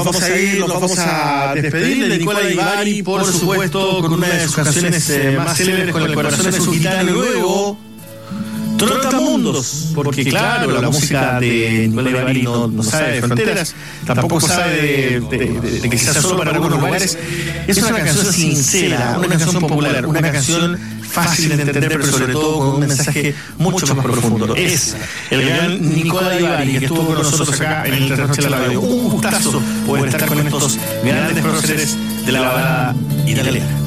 vamos a ir, nos vamos a despedir de Nicola Di Bari, por supuesto, con una de sus canciones más célebres, Con el corazón en su gitano, y luego Trotamundos, porque claro, la música de Nicola Di Bari no sabe de fronteras, tampoco sabe de que sea solo para algunos lugares. Es una canción sincera, una canción popular, una canción fácil de entender, pero sobre todo con un mensaje mucho más profundo. Es el gran Nicola Di Bari, que estuvo con nosotros acá en el Trasnoche de la Radio. Un gustazo poder estar con estos grandes próceres de la balada italiana.